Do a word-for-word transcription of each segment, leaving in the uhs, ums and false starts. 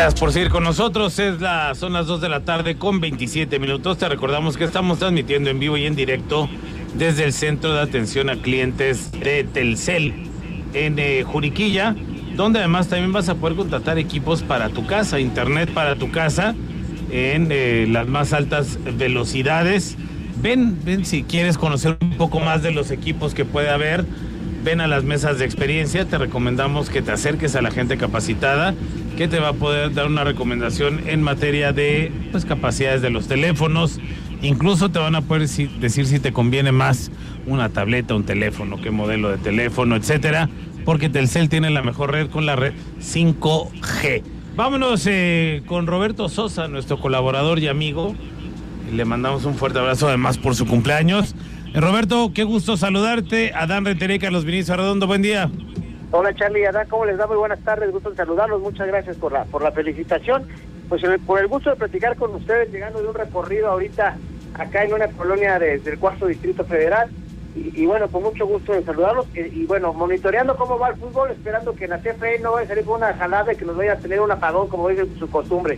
Gracias por seguir con nosotros. Es la, son las dos de la tarde con veintisiete minutos. Te recordamos que estamos transmitiendo en vivo y en directo desde el Centro de Atención a Clientes de Telcel en eh, Juriquilla, donde además también vas a poder contratar equipos para tu casa, internet para tu casa en eh, las más altas velocidades. Ven, ven si quieres conocer un poco más de los equipos que puede haber. Ven a las mesas de experiencia. Te recomendamos que te acerques a la gente capacitada, que te va a poder dar una recomendación en materia de pues, capacidades de los teléfonos. Incluso te van a poder si, decir si te conviene más una tableta, un teléfono, qué modelo de teléfono, etcétera, porque Telcel tiene la mejor red con la red cinco G. Vámonos eh, con Roberto Sosa, nuestro colaborador y amigo. Le mandamos un fuerte abrazo además por su cumpleaños. Eh, Roberto, qué gusto saludarte. Adán Rentería y Carlos Vinicius Arredondo, buen día. Hola Charlie y Adán, ¿cómo les da? Muy buenas tardes, gusto en saludarlos, muchas gracias por la por la felicitación. Pues el, por el gusto de platicar con ustedes, llegando de un recorrido ahorita acá en una colonia de, del cuarto Distrito Federal, y, y bueno, con mucho gusto de saludarlos, y, y bueno, monitoreando cómo va el fútbol, esperando que la C F E no vaya a salir con una jalada y que nos vaya a tener un apagón, como dice su costumbre.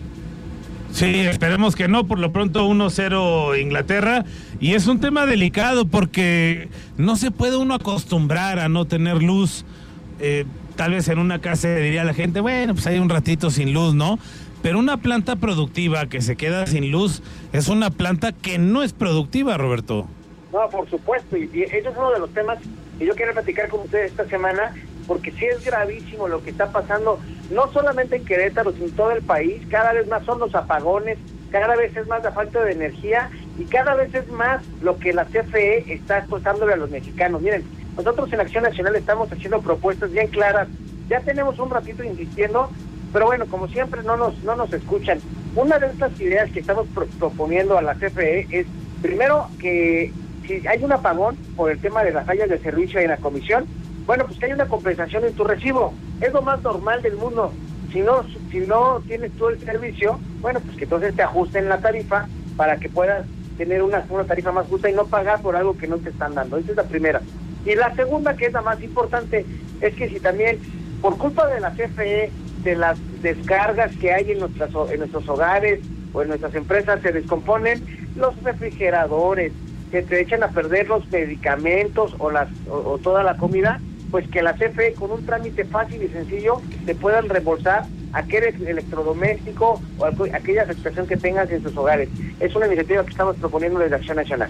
Sí, esperemos que no. Por lo pronto uno cero Inglaterra, y es un tema delicado porque no se puede uno acostumbrar a no tener luz. Eh, tal vez en una casa diría la gente, bueno, pues hay un ratito sin luz, ¿no? Pero una planta productiva que se queda sin luz es una planta que no es productiva, Roberto. No, por supuesto, y, y eso es uno de los temas que yo quiero platicar con ustedes esta semana, porque sí es gravísimo lo que está pasando, no solamente en Querétaro, sino en todo el país. Cada vez más son los apagones, cada vez es más la falta de energía, y cada vez es más lo que la C F E está costándole a los mexicanos. Miren, nosotros en Acción Nacional estamos haciendo propuestas bien claras, ya tenemos un ratito insistiendo, pero bueno, como siempre no nos no nos escuchan. Una de estas ideas que estamos pro proponiendo a la C F E es, primero, que si hay un apagón por el tema de las fallas de servicio en la comisión, bueno, pues que hay una compensación en tu recibo. Es lo más normal del mundo. Si no, si no tienes tú el servicio, bueno, pues que entonces te ajusten la tarifa para que puedas tener una, una tarifa más justa y no pagar por algo que no te están dando. Esa es la primera. Y la segunda, que es la más importante, es que si también, por culpa de la C F E, de las descargas que hay en, nuestras, en nuestros hogares o en nuestras empresas, se descomponen los refrigeradores, se te echan a perder los medicamentos o, las, o, o toda la comida, pues que la C F E, con un trámite fácil y sencillo, te puedan reembolsar aquel electrodoméstico o aquella afectación que tengas en sus hogares. Es una iniciativa que estamos proponiendo desde Acción Nacional.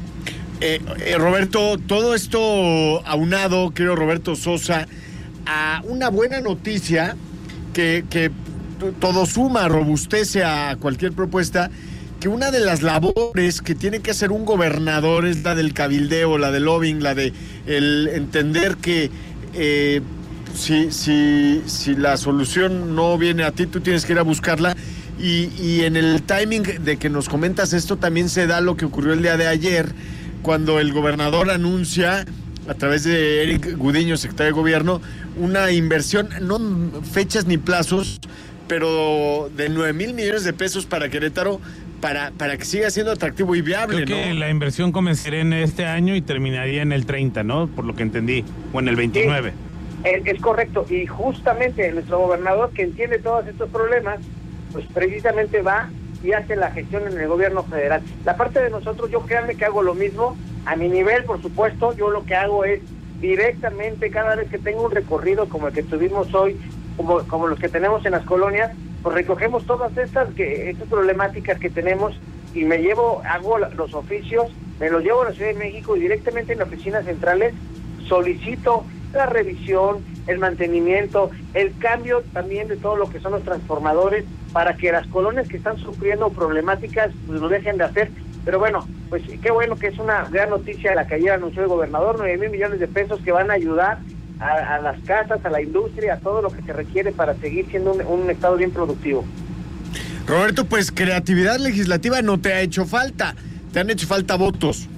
Eh, eh, Roberto, todo esto aunado, creo, Roberto Sosa, a una buena noticia que, que todo suma, robustece a cualquier propuesta, que una de las labores que tiene que hacer un gobernador es la del cabildeo, la del lobbying, la de el entender que eh, si, si, si la solución no viene a ti, tú tienes que ir a buscarla. Y, y en el timing de que nos comentas esto también se da lo que ocurrió el día de ayer, cuando el gobernador anuncia, a través de Eric Gudiño, secretario de Gobierno, una inversión, no fechas ni plazos, pero de nueve mil millones de pesos para Querétaro, para, para que siga siendo atractivo y viable. Creo que ¿no? La inversión comenzaría en este año y terminaría en el treinta, ¿no? Por lo que entendí, o en el veintinueve. Sí, es, es correcto, y justamente nuestro gobernador, que entiende todos estos problemas, pues precisamente va y hace la gestión en el gobierno federal. La parte de nosotros, yo créanme que hago lo mismo, a mi nivel, por supuesto. Yo lo que hago es directamente, cada vez que tengo un recorrido como el que tuvimos hoy, como, como los que tenemos en las colonias, pues recogemos todas estas que estas problemáticas que tenemos, y me llevo, hago los oficios, me los llevo a la Ciudad de México, y directamente en las oficinas centrales solicito la revisión, el mantenimiento, el cambio también de todo lo que son los transformadores, para que las colonias que están sufriendo problemáticas pues lo dejen de hacer. Pero bueno, pues qué bueno que es una gran noticia la que ayer anunció el gobernador, nueve mil millones de pesos que van a ayudar a, a las casas, a la industria, a todo lo que se requiere para seguir siendo un, un estado bien productivo. Roberto, pues creatividad legislativa no te ha hecho falta, te han hecho falta votos.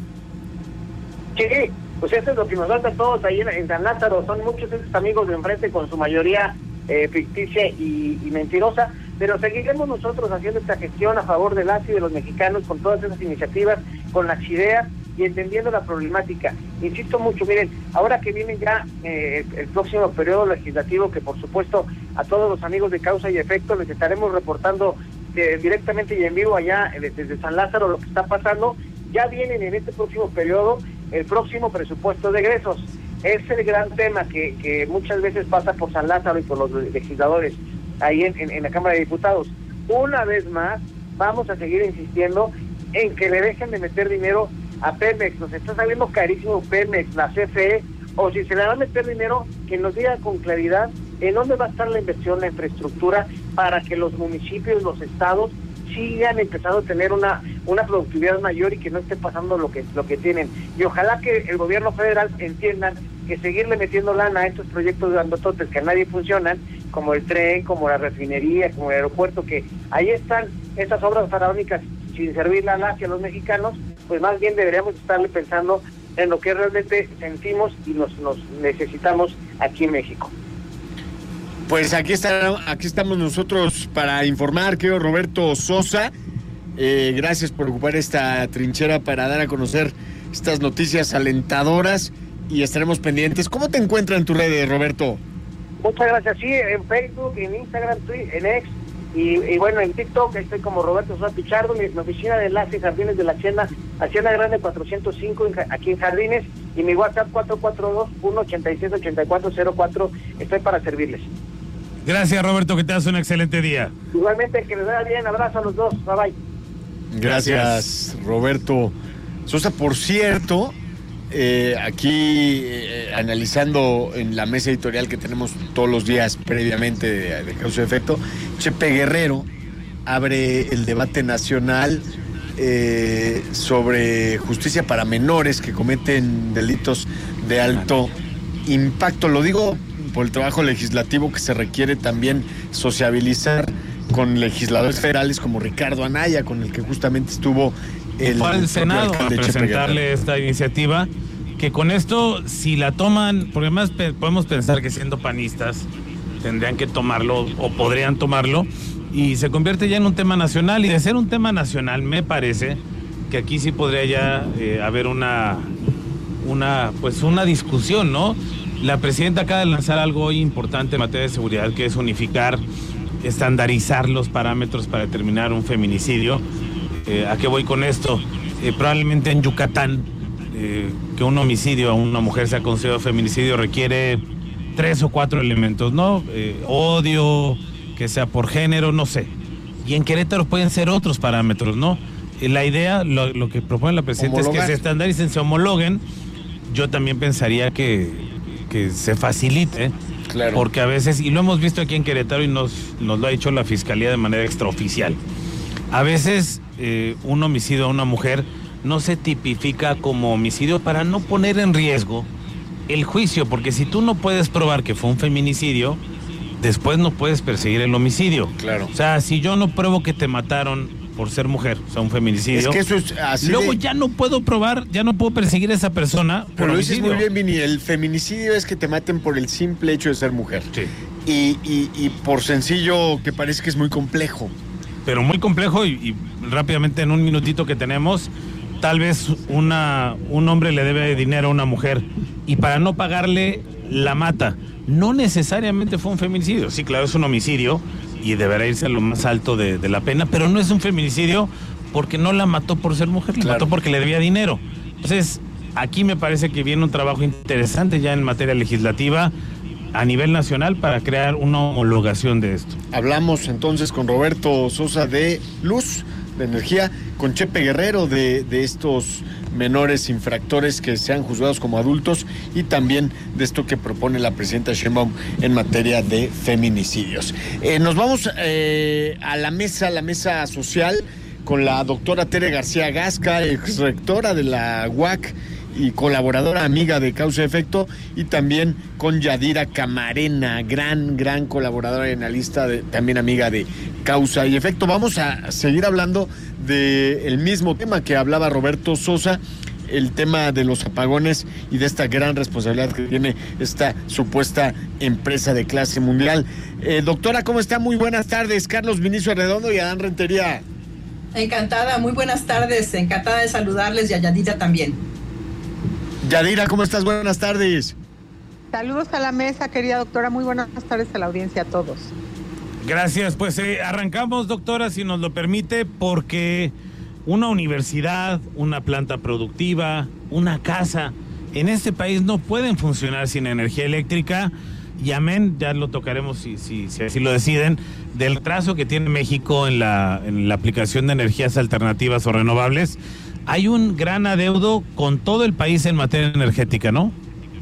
Sí, pues eso es lo que nos falta a todos ahí en, en San Lázaro. Son muchos esos amigos de enfrente, con su mayoría eh, ficticia y, y mentirosa, pero seguiremos nosotros haciendo esta gestión a favor de las y de los mexicanos, con todas esas iniciativas, con las ideas y entendiendo la problemática. Insisto mucho, miren, ahora que viene ya eh, el, el próximo periodo legislativo, que por supuesto a todos los amigos de Causa y Efecto. Les estaremos reportando eh, directamente y en vivo allá eh, desde San Lázaro lo que está pasando. Ya vienen en este próximo periodo el próximo presupuesto de egresos. Es el gran tema que, que muchas veces pasa por San Lázaro y por los legisladores ahí en, en, en la Cámara de Diputados. Una vez más, vamos a seguir insistiendo en que le dejen de meter dinero a Pemex. Nos está saliendo carísimo Pemex, la C F E, o si se le va a meter dinero, que nos diga con claridad en dónde va a estar la inversión, la infraestructura, para que los municipios, los estados, sigan empezando a tener una una productividad mayor y que no esté pasando lo que lo que tienen. Y ojalá que el gobierno federal entiendan que seguirle metiendo lana a estos proyectos grandototes que a nadie funcionan, como el tren, como la refinería, como el aeropuerto, que ahí están estas obras faraónicas sin servir la hacia los mexicanos, pues más bien deberíamos estarle pensando en lo que realmente sentimos y nos, nos necesitamos aquí en México. Pues aquí está, aquí estamos nosotros para informar, querido Roberto Sosa. Eh, gracias por ocupar esta trinchera para dar a conocer estas noticias alentadoras y estaremos pendientes. ¿Cómo te encuentran en tus redes, Roberto? Muchas gracias. Sí, en Facebook, en Instagram, Twitter, en X y, y bueno, en TikTok estoy como Roberto Sosa Pichardo. Mi, mi oficina de enlace en Jardines de la Hacienda, Hacienda Grande cuatrocientos cinco, en, aquí en Jardines, y mi WhatsApp cuatro cuatro dos, uno ocho seis, ocho cuatro cero cuatro. Estoy para servirles. Gracias, Roberto, que tengas un excelente día. Igualmente, que les vaya bien. Abrazo a los dos. Bye bye. Gracias, Gracias. Roberto Sosa. Por cierto, eh, aquí eh, analizando en la mesa editorial que tenemos todos los días previamente de, de Causa y Efecto, Chepe Guerrero abre el debate nacional eh, sobre justicia para menores que cometen delitos de alto impacto. Lo digo por el trabajo legislativo que se requiere también sociabilizar con legisladores federales como Ricardo Anaya, con el que justamente estuvo el, para el, el Senado a presentarle esta iniciativa, que con esto, si la toman, porque además pe- podemos pensar que siendo panistas tendrían que tomarlo o podrían tomarlo, y se convierte ya en un tema nacional, y de ser un tema nacional me parece que aquí sí podría ya eh, haber una, una, pues una discusión, ¿no? La presidenta acaba de lanzar algo hoy importante en materia de seguridad, que es unificar, estandarizar los parámetros para determinar un feminicidio. Eh, ¿A qué voy con esto? Eh, probablemente en Yucatán, eh, que un homicidio a una mujer sea considerado feminicidio requiere tres o cuatro elementos, ¿no? Eh, odio, que sea por género, no sé. Y en Querétaro pueden ser otros parámetros, ¿no? Eh, la idea, lo, lo que propone la presidenta Homologar. es que se estandaricen, se homologuen. Yo también pensaría que que se facilite, claro. Porque a veces, y lo hemos visto aquí en Querétaro y nos, nos lo ha dicho la Fiscalía de manera extraoficial, a veces eh, un homicidio a una mujer no se tipifica como homicidio para no poner en riesgo el juicio, porque si tú no puedes probar que fue un feminicidio, después no puedes perseguir el homicidio. Claro. O sea, si yo no pruebo que te mataron por ser mujer, o sea, un feminicidio. Es que eso es así. Luego de... ya no puedo probar, ya no puedo perseguir a esa persona. Pero lo dices muy bien, Vini. El feminicidio es que te maten por el simple hecho de ser mujer. Sí. Y, y, y por sencillo que parece que es muy complejo. Pero muy complejo y, y rápidamente en un minutito que tenemos, tal vez una, un hombre le debe dinero a una mujer y para no pagarle la mata. No necesariamente fue un feminicidio. Sí, claro, es un homicidio y deberá irse a lo más alto de, de la pena, pero no es un feminicidio porque no la mató por ser mujer, la claro. mató porque le debía dinero. Entonces, aquí me parece que viene un trabajo interesante ya en materia legislativa a nivel nacional para crear una homologación de esto. Hablamos entonces con Roberto Sosa de Luz, de Energía, con Chepe Guerrero de, de estos menores infractores que sean juzgados como adultos y también de esto que propone la presidenta Sheinbaum en materia de feminicidios. Eh, nos vamos eh, a la mesa, la mesa social con la doctora Tere García Gasca, exrectora de la U A C y colaboradora amiga de Causa y Efecto, y también con Yadira Camarena, gran, gran colaboradora y analista, de, también amiga de Causa y Efecto. Vamos a seguir hablando del mismo tema que hablaba Roberto Sosa, el tema de los apagones y de esta gran responsabilidad que tiene esta supuesta empresa de clase mundial. Eh, doctora, ¿cómo está? Muy buenas tardes. Carlos Vinicio Arredondo y Adán Rentería. Encantada, muy buenas tardes. Encantada de saludarles y a Yadira también. Yadira, ¿cómo estás? Buenas tardes. Saludos a la mesa, querida doctora. Muy buenas tardes a la audiencia, a todos. Gracias. Pues eh, arrancamos, doctora, si nos lo permite, porque una universidad, una planta productiva, una casa en este país no pueden funcionar sin energía eléctrica. Y amén, ya lo tocaremos si, si, si así lo deciden, del retraso que tiene México en la, en la aplicación de energías alternativas o renovables. Hay un gran adeudo con todo el país en materia energética, ¿no?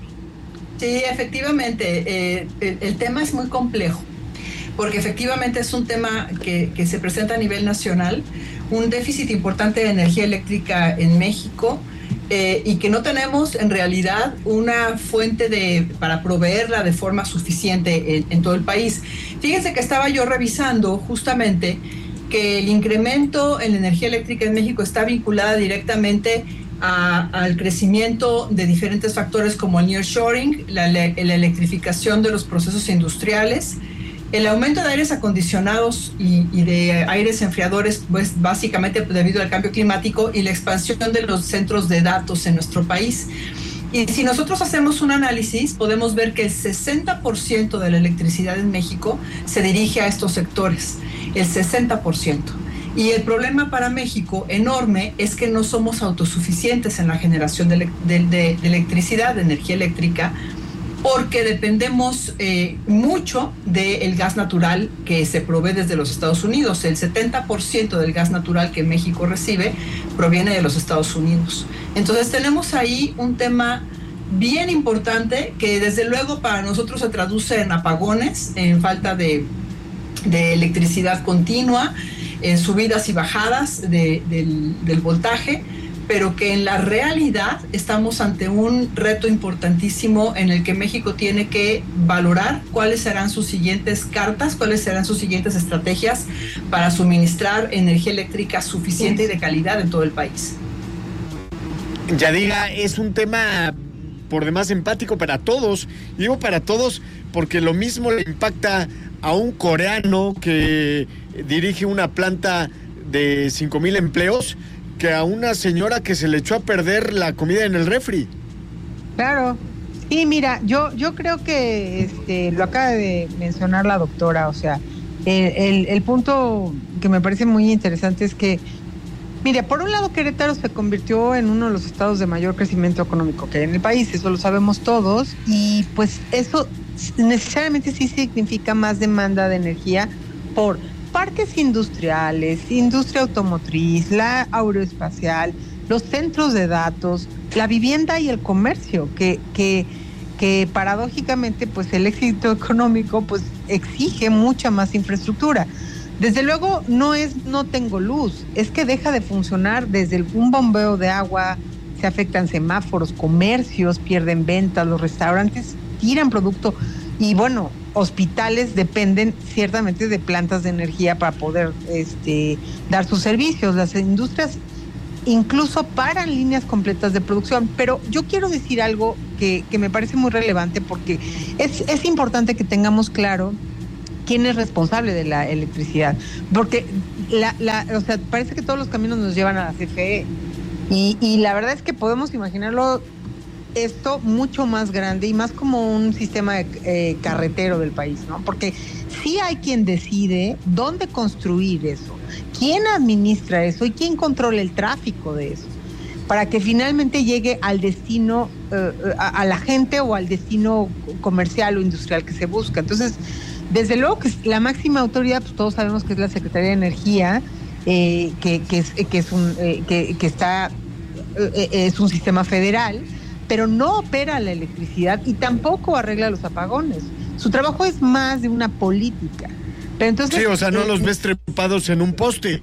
Sí, efectivamente, eh, el, el tema es muy complejo, porque efectivamente es un tema que, que se presenta a nivel nacional, un déficit importante de energía eléctrica en México, eh, y que no tenemos en realidad una fuente de, para proveerla de forma suficiente en, en todo el país. Fíjense que estaba yo revisando justamente que el incremento en la energía eléctrica en México está vinculada directamente A, al crecimiento de diferentes factores como el nearshoring, la, la electrificación de los procesos industriales, el aumento de aires acondicionados y, y de aires enfriadores, pues básicamente debido al cambio climático, y la expansión de los centros de datos en nuestro país. Y si nosotros hacemos un análisis, podemos ver que el sesenta por ciento de la electricidad en México se dirige a estos sectores, el sesenta por ciento. Y el problema para México enorme es que no somos autosuficientes en la generación de, de, de, de electricidad, de energía eléctrica, porque dependemos eh, mucho del gas natural que se provee desde los Estados Unidos. El setenta por ciento del gas natural que México recibe proviene de los Estados Unidos. Entonces tenemos ahí un tema bien importante que desde luego para nosotros se traduce en apagones, en falta de, de electricidad continua, en subidas y bajadas de, del, del voltaje, pero que en la realidad estamos ante un reto importantísimo en el que México tiene que valorar cuáles serán sus siguientes cartas, cuáles serán sus siguientes estrategias para suministrar energía eléctrica suficiente y de calidad en todo el país. Yadira, es un tema por demás empático para todos. Digo para todos porque lo mismo le impacta a un coreano que dirige una planta de cinco mil empleos que a una señora que se le echó a perder la comida en el refri. Claro. Sí, mira, yo yo creo que este lo acaba de mencionar la doctora, o sea, el, el, el punto que me parece muy interesante es que, mira, por un lado Querétaro se convirtió en uno de los estados de mayor crecimiento económico que hay en el país, eso lo sabemos todos, y pues eso necesariamente sí significa más demanda de energía por parques industriales, industria automotriz, la aeroespacial, los centros de datos, la vivienda y el comercio, que, que, que paradójicamente pues el éxito económico pues exige mucha más infraestructura. Desde luego no es no tengo luz, es que deja de funcionar desde el, un bombeo de agua, se afectan semáforos, comercios pierden ventas, los restaurantes tiran producto y bueno, hospitales dependen ciertamente de plantas de energía para poder este, dar sus servicios. Las industrias incluso paran líneas completas de producción. Pero yo quiero decir algo que, que me parece muy relevante porque es, es importante que tengamos claro quién es responsable de la electricidad. Porque la, la, o sea, parece que todos los caminos nos llevan a la C F E. Y, y la verdad es que podemos imaginarlo esto mucho más grande y más como un sistema de, eh, carretero del país, ¿no? Porque sí hay quien decide dónde construir eso, quién administra eso y quién controla el tráfico de eso, para que finalmente llegue al destino, eh, a, a la gente o al destino comercial o industrial que se busca. Entonces, desde luego que la máxima autoridad, pues todos sabemos que es la Secretaría de Energía, eh, que, que, es, que, es un, eh, que, que está, eh, es un sistema federal, pero no opera la electricidad y tampoco arregla los apagones. Su trabajo es más de una política. Pero entonces, sí, o sea, no eh, los ves trepados en un poste.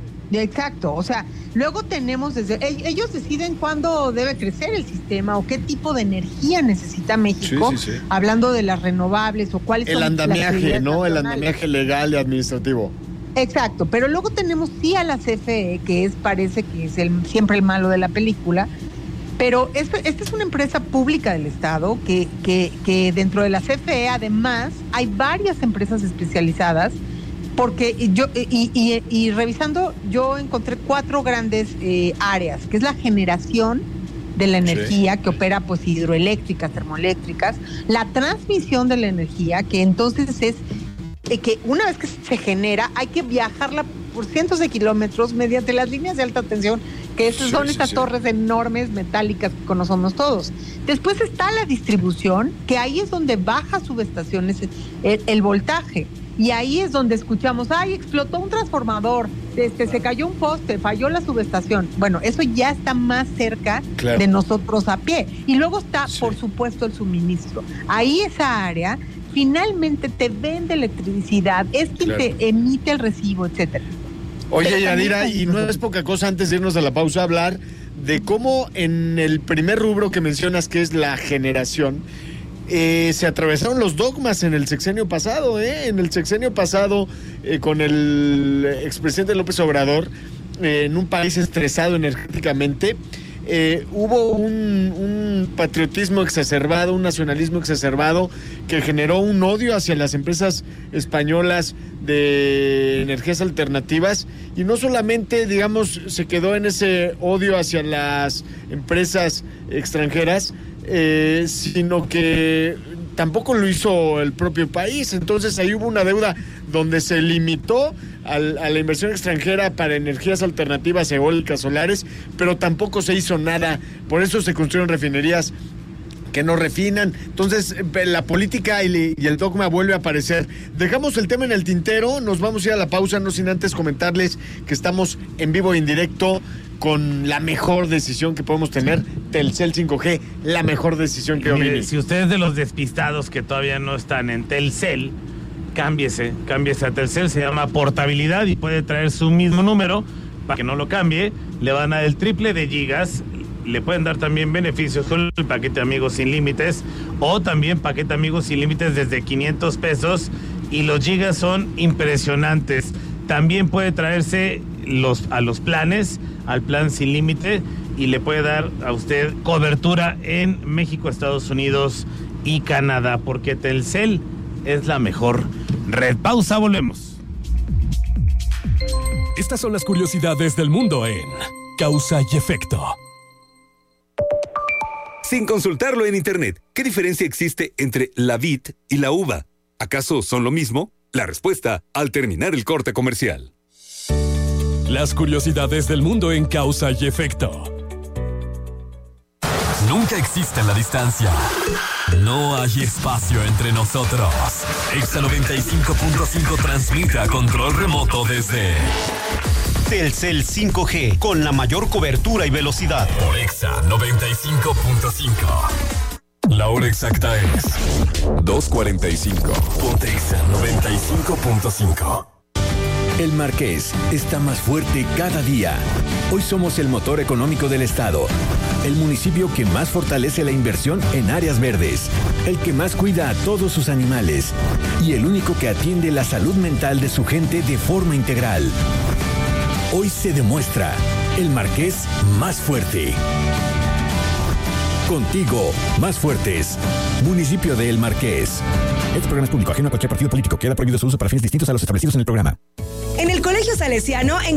Exacto, o sea, luego tenemos desde ellos deciden cuándo debe crecer el sistema o qué tipo de energía necesita México, sí, sí, sí. Hablando de las renovables o cuáles el son andamiaje, las ¿no? nacionales. El andamiaje legal y administrativo. Exacto, pero luego tenemos sí a la C F E, que es parece que es el siempre el malo de la película. Pero esta, esta es una empresa pública del Estado que, que, que dentro de la C F E además hay varias empresas especializadas porque yo y, y, y revisando yo encontré cuatro grandes eh, áreas, que es la generación, de la energía, sí, que opera pues hidroeléctricas, termoeléctricas, la transmisión de la energía, que entonces es eh, que una vez que se genera hay que viajarla por cientos de kilómetros mediante las líneas de alta tensión, que sí, son sí, estas sí. torres enormes metálicas que conocemos todos. Después está la distribución, que ahí es donde baja subestaciones el, el voltaje. Y ahí es donde escuchamos, ay, explotó un transformador, este, se cayó un poste, falló la subestación. Bueno, eso ya está más cerca, claro, de nosotros a pie. Y luego está, sí, por supuesto, el suministro. Ahí esa área finalmente te vende electricidad, es quien, claro, te emite el recibo, etcétera. Oye, Yadira, y no es poca cosa antes de irnos a la pausa hablar de cómo en el primer rubro que mencionas, que es la generación, Eh, se atravesaron los dogmas en el sexenio pasado, ¿eh? En el sexenio pasado, eh, con el expresidente López Obrador, eh, en un país estresado energéticamente, eh, hubo un, un patriotismo exacerbado, un nacionalismo exacerbado que generó un odio hacia las empresas españolas de energías alternativas, y no solamente, digamos, se quedó en ese odio hacia las empresas extranjeras, Eh, sino que tampoco lo hizo el propio país. Entonces ahí hubo una deuda donde se limitó al, a la inversión extranjera para energías alternativas eólicas, solares, pero tampoco se hizo nada. Por eso se construyeron refinerías que no refinan. Entonces la política y, y el dogma vuelve a aparecer. Dejamos el tema en el tintero, nos vamos a ir a la pausa, no sin antes comentarles que estamos en vivo e en directo con la mejor decisión que podemos tener, Telcel cinco G, la mejor decisión que Mire, si usted es de los despistados que todavía no están en Telcel, cámbiese, cámbiese a Telcel, se llama portabilidad y puede traer su mismo número para que no lo cambie, le van a dar el triple de gigas, le pueden dar también beneficios con el paquete Amigos Sin Límites o también paquete Amigos Sin Límites desde quinientos pesos y los gigas son impresionantes. También puede traerse los, a los planes, al plan sin límite, y le puede dar a usted cobertura en México, Estados Unidos y Canadá, porque Telcel es la mejor red. Pausa, volvemos. Estas son las curiosidades del mundo en Causa y Efecto. Sin consultarlo en internet, ¿qué diferencia existe entre la vid y la uva? ¿Acaso son lo mismo? La respuesta al terminar el corte comercial. Las curiosidades del mundo en Causa y Efecto. Nunca existe la distancia. No hay espacio entre nosotros. Exa noventa y cinco punto cinco transmite a control remoto desde Telcel cinco G, con la mayor cobertura y velocidad. Por Exa noventa y cinco punto cinco. La hora exacta es dos cuarenta y cinco. Ponte Exa noventa y cinco punto cinco. El Marqués está más fuerte cada día. Hoy somos el motor económico del estado, el municipio que más fortalece la inversión en áreas verdes, el que más cuida a todos sus animales y el único que atiende la salud mental de su gente de forma integral. Hoy se demuestra el Marqués más fuerte. Contigo, más fuertes. Municipio de El Marqués. Este programa es público, ajeno a cualquier partido político. Queda prohibido su uso para fines distintos a los establecidos en el programa. En el Colegio Salesiano